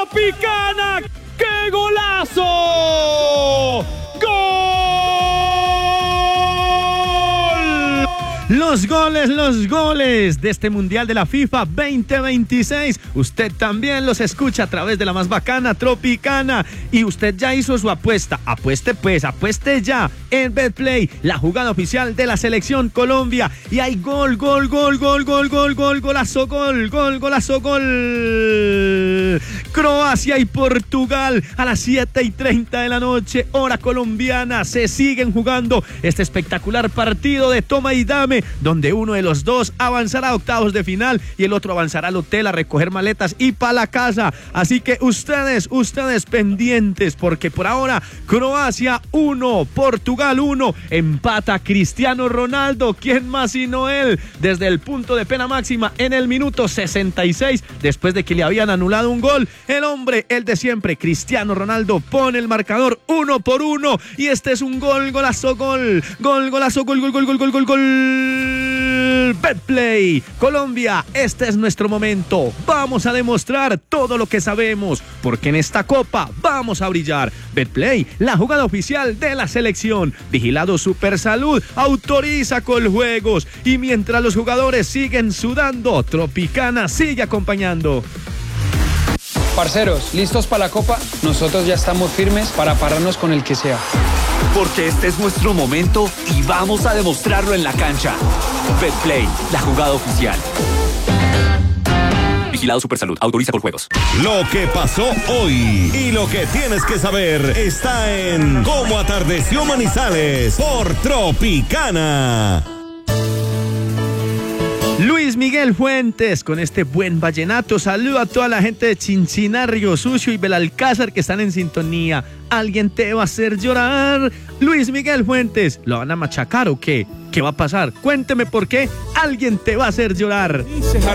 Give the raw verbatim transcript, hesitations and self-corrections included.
Tropicana. ¡Qué golazo! ¡Gol! Los goles, los goles de este Mundial de la FIFA veinte veintiséis. Usted también los escucha a través de la más bacana Tropicana. Y usted ya hizo su apuesta. Apueste pues, apueste ya en Betplay, la jugada oficial de la selección Colombia. Y hay gol, gol, gol, gol, gol, gol, gol, golazo, gol, gol, golazo, gol. Croacia y Portugal a las siete y treinta de la noche, hora colombiana. Se siguen jugando este espectacular partido de toma y dame, donde uno de los dos avanzará a octavos de final y el otro avanzará al hotel a recoger maletas y para la casa. Así que ustedes, ustedes pendientes, porque por ahora Croacia uno, Portugal uno, empata Cristiano Ronaldo, ¿quién más sino él? Desde el punto de pena máxima en el minuto sesenta y seis, después de que le habían anulado un gol, el hombre, el de siempre, Cristiano Ronaldo, pone el marcador uno por uno y este es un gol, golazo, gol, gol, golazo, gol, gol, gol, gol, gol, gol, gol. Betplay, Colombia, este es nuestro momento. Vamos a demostrar todo lo que sabemos, porque en esta copa vamos a brillar. Betplay, la jugada oficial de la selección. Vigilado Supersalud, autoriza Coljuegos. Y mientras los jugadores siguen sudando, Tropicana sigue acompañando. Parceros, ¿listos para la copa? Nosotros ya estamos firmes para pararnos con el que sea. Porque este es nuestro momento y vamos a demostrarlo en la cancha. Betplay, la jugada oficial. Vigilado Supersalud, autoriza Coljuegos. Lo que pasó hoy y lo que tienes que saber está en Cómo atardeció Manizales por Tropicana. Luis Miguel Fuentes con este buen vallenato. Saludo a toda la gente de Chinchina, Río Sucio y Belalcázar que están en sintonía. ¿Alguien te va a hacer llorar? Luis Miguel Fuentes, ¿lo van a machacar o qué? ¿Qué va a pasar? Cuénteme por qué alguien te va a hacer llorar.